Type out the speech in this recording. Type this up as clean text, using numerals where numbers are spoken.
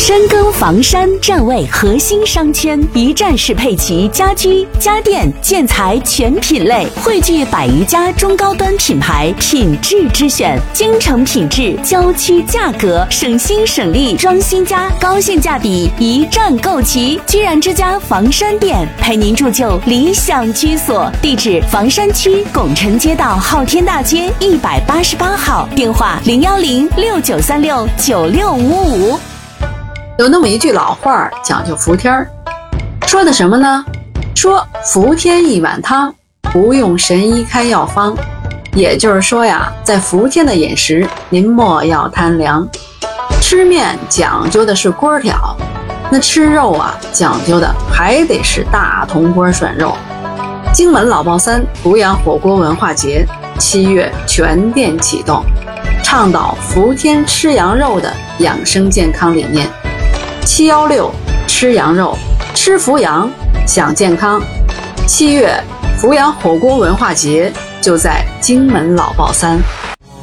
深耕房山，站位核心商圈，一站式配齐家居、家电、建材全品类，汇聚100余家中高端品牌，品质之选，京城品质，郊区价格，省心省力，装新家，高性价比，一站购齐。居然之家房山店，陪您铸就理想居所。地址：房山区拱辰街道昊天大街188号，电话01069369655。 有那么一句老话讲究服天儿，说的什么呢？说服天一碗汤，不用神医开药方。也就是说呀，在服天的饮食，您莫要贪凉。吃面讲究的是锅挑，那吃肉啊，讲究的还得是大铜锅涮肉。荆门老爆三福阳火锅文化节7月全店启动，倡导服天吃羊肉的养生健康理念。716吃羊肉，吃福阳，享健康。7月福阳火锅文化节就在荆门老爆三。